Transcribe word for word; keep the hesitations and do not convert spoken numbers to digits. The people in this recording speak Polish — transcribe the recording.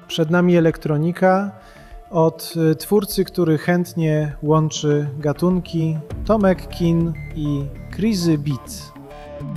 Przed nami elektronika od twórcy, który chętnie łączy gatunki, Tomek Kin i Crazy Beat.